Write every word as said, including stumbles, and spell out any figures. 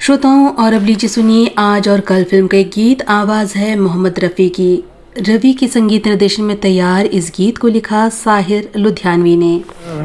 श्रोताओं, और अब लीजिए सुनिए आज और कल फिल्म का एक गीत। आवाज है मोहम्मद रफ़ी की। रवि के संगीत निर्देशन में तैयार इस गीत को लिखा साहिर लुधियानवी ने।